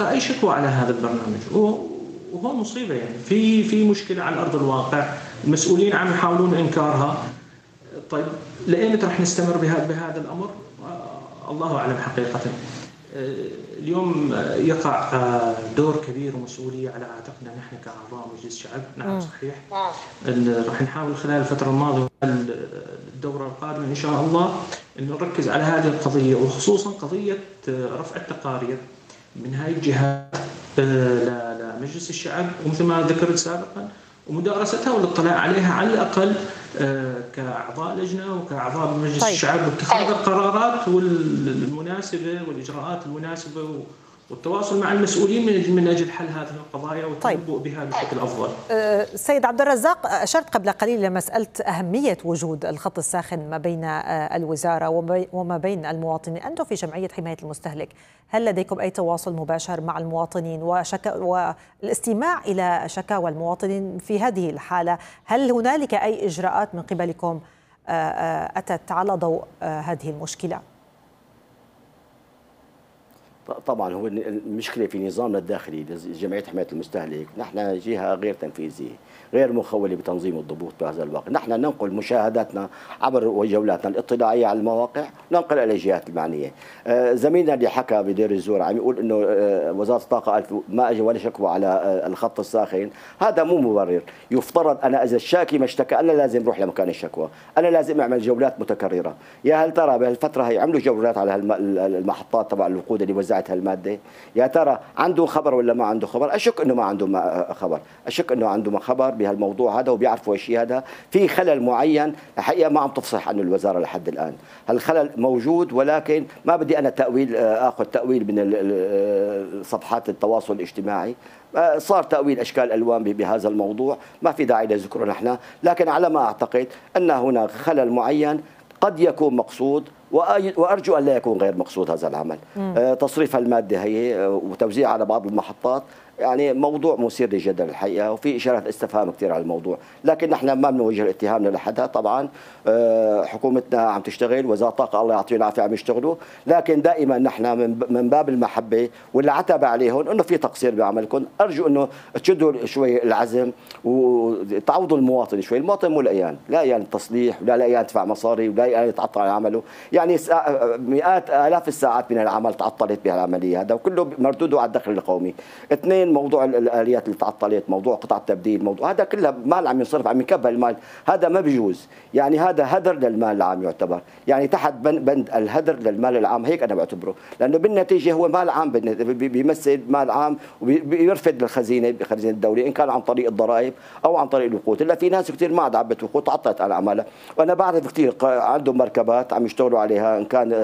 تلقى أي شكوى على هذا البرنامج، وهو مصيبة يعني في مشكلة على أرض الواقع، المسؤولين عم يحاولون إنكارها. طيب لأين راح نستمر بهذا الأمر؟ الله أعلم حقيقة. اليوم يقع دور كبير ومسؤولية على عاتقنا نحن كأعضاء مجلس الشعب. نعم صحيح. راح نحاول خلال الفترة الماضية الدورة القادمة إن شاء الله أن نركز على هذه القضية، وخصوصا قضية رفع التقارير من هاي الجهات لمجلس الشعب، ومثل ما ذكرت سابقا، ومدارستها والاطلاع عليها على الأقل كأعضاء لجنة وكأعضاء مجلس الشعب، واتخاذ القرارات المناسبة والإجراءات المناسبة والتواصل مع المسؤولين من أجل حل هذه القضايا والتنبؤ بها بشكل أفضل. سيد عبد الرزاق، أشرت قبل قليل لمسألة أهمية وجود الخط الساخن ما بين الوزارة وما بين المواطنين. أنتم في جمعية حماية المستهلك هل لديكم أي تواصل مباشر مع المواطنين والاستماع إلى شكاوى المواطنين في هذه الحالة؟ هل هنالك أي إجراءات من قبلكم أتت على ضوء هذه المشكلة؟ طبعا هو المشكله في نظامنا الداخلي لجمعيه حمايه المستهلك، نحن جهه غير تنفيذيه، غير مخوله بتنظيم الضبوط بهذا الوقت، نحن ننقل مشاهداتنا عبر جولاتنا الاطلاعيه على المواقع، ننقل الى الجهات المعنيه. زميلنا اللي حكى بدير الزور عم يقول انه وزاره الطاقه قالت ما اجى ولا شكوى على الخط الساخن، هذا مو مبرر، يفترض انا اذا الشاكي ما اشتكى انا لازم اروح لمكان الشكوى، انا لازم اعمل جولات متكرره. يا هل ترى بهالفتره هي عملوا جولات على المحطات تبع الوقود اللي وزعت هالماده؟ يا ترى عنده خبر ولا ما عنده خبر؟ اشك انه ما عنده خبر، اشك انه عنده خبر بهالموضوع هذا وبيعرفوا الشيء هذا. في خلل معين الحقيقه ما عم تفصح عنه الوزاره لحد الان، هالخلل موجود، ولكن ما بدي انا تاويل اخذ تاويل من صفحات التواصل الاجتماعي، صار تأويل أشكال ألوان بهذا الموضوع، ما في داعي لذكره نحن، لكن على ما أعتقد أن هناك خلل معين قد يكون مقصود، وأرجو أن لا يكون غير مقصود هذا العمل. تصريف المادة هي وتوزيعها على بعض المحطات يعني موضوع مثير للجدل الحقيقه، وفي اشارات استفهام كثير على الموضوع، لكن نحن ما بنوجه الاتهام لحدا. طبعا حكومتنا عم تشتغل، وزاره الطاقه الله يعطيهم العافيه عم يشتغلوا، لكن دائما نحن من باب المحبه والعتب عليهم انه في تقصير بعملكم، ارجو انه تشدوا شوي العزم وتعوضوا المواطن شوي. المواطن مو لقيان، لا لقيان التصليح ولا لقيان يدفع مصاري ولا لقيان يتعطل عن عمله، يعني مئات الاف الساعات من العمل تعطلت بهالعمليه هذا، وكله مردوده على الدخل القومي. اثنين، موضوع الاليات اللي تعطلت، موضوع قطع التبديل، موضوع هذا كله مال عم ينصرف، عم يكبل المال، هذا ما بيجوز، يعني هذا هدر للمال العام يعتبر، يعني تحت بند الهدر للمال العام، هيك انا بعتبره، لانه بالنتيجه هو مال عام، بيمثل مال عام وبيرفد للخزينه، خزينه الدوله، ان كان عن طريق الضرائب او عن طريق الوقود. الا في ناس كثير ما عاد عبت وقود، تعطلت عن اعمالها، وانا بعرف كثير عندهم مركبات عم يشتغلوا عليها، ان كان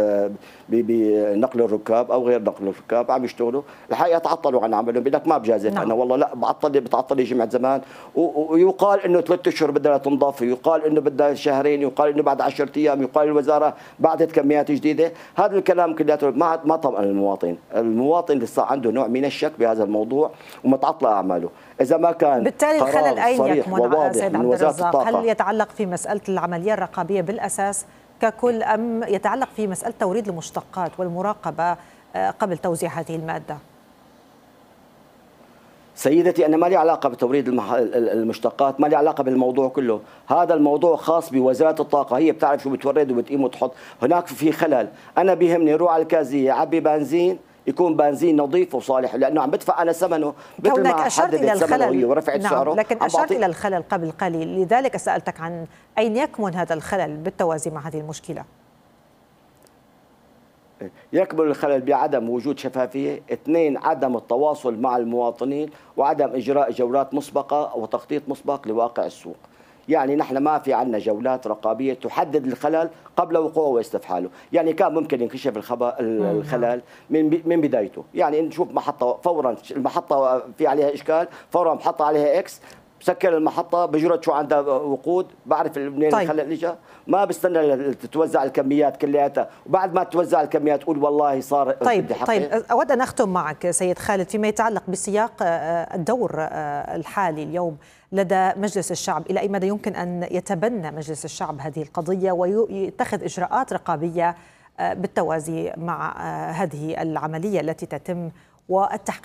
بنقل الركاب او غير نقل الركاب عم يشتغلوا، الحقيقه تعطلوا عن عملهم، بيقول لك ما بجازف. نعم. انا والله لا بتعطل جمعة زمان، ويقال انه 3 اشهر بدها تنضاف، يقال انه بدها شهرين، يقال انه بعد 10 ايام، يقال الوزاره بعدت كميات جديده، هذا الكلام كلياته ما طمأن المواطن، المواطن لسه عنده نوع من الشك بهذا الموضوع ومتعطله اعماله. اذا ما كان بالتالي الخلل اين يكمن سيد عبد الرزاق؟ هل يتعلق في مساله العمليه الرقابيه بالاساس ككل، ام يتعلق في مساله توريد المشتقات والمراقبه قبل توزيع هذه الماده؟ سيدتي أنا ما لي علاقة بتوريد المشتقات، ما لي علاقة بالموضوع كله، هذا الموضوع خاص بوزارة الطاقة، هي بتعرف شو بتورد وبتقيم وتحط، هناك في خلل، أنا بيهمني روح على الكازية عبي بنزين، يكون بنزين نظيف وصالح، لانه عم بدفع انا ثمنه مثل ما حددت ثمنه ورفعت سعره. لكن اشرت الى الخلل قبل قليل، لذلك سالتك عن اين يكمن هذا الخلل بالتوازي مع هذه المشكله. يكمن الخلل بعدم وجود شفافية، اثنين عدم التواصل مع المواطنين، وعدم إجراء جولات مسبقة وتخطيط مسبق لواقع السوق. يعني نحن ما في عندنا جولات رقابية تحدد الخلل قبل وقوعه واستفحاله، يعني كان ممكن ينكشف الخلل من بدايته، يعني نشوف محطة فورا المحطة في عليها إشكال، فورا محطة عليها إكس، بسكر المحطة بجرد شو عندها وقود، بعرف منين الخلل اللي جاء، ما بستنى تتوزع الكميات كلياتها، وبعد ما توزع الكميات تقول والله صار. طيب أود أن أختم معك سيد خالد فيما يتعلق بسياق الدور الحالي اليوم لدى مجلس الشعب، إلى أي مدى يمكن أن يتبنى مجلس الشعب هذه القضية ويتخذ إجراءات رقابية بالتوازي مع هذه العملية التي تتم والتحقيق